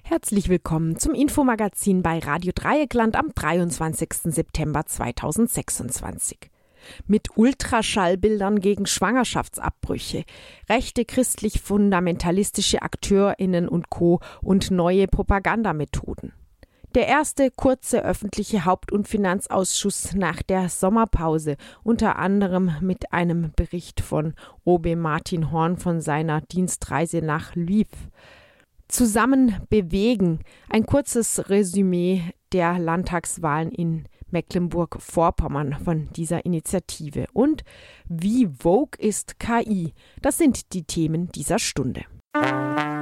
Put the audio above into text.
Herzlich willkommen zum Infomagazin bei Radio Dreieckland am 23. September 2026. Mit Ultraschallbildern gegen Schwangerschaftsabbrüche, rechte christlich-fundamentalistische AkteurInnen und Co. und neue Propagandamethoden. Der erste kurze öffentliche Haupt- und Finanzausschuss nach der Sommerpause, unter anderem mit einem Bericht von OB Martin Horn von seiner Dienstreise nach Lviv. Zusammen bewegen, ein kurzes Resümee der Landtagswahlen in Mecklenburg-Vorpommern von dieser Initiative. Und wie vogue ist KI? Das sind die Themen dieser Stunde.